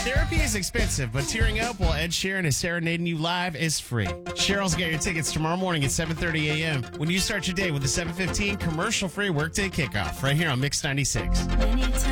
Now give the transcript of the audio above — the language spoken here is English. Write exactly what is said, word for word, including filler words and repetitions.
Therapy is expensive, but tearing up while Ed Sheeran is serenading you live is free. Cheryl's got your tickets tomorrow morning at seven thirty a.m. when you start your day with the seven fifteen commercial-free workday kickoff right here on Mix ninety-six. Anytime.